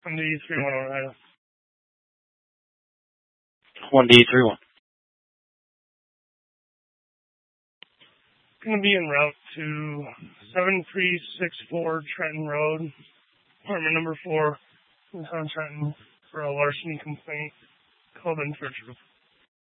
On the 3-1 Ohio. 1D31. Going to be en route to 7364 Trenton Road, apartment number 4, in town Trenton, for a larceny complaint. Called in for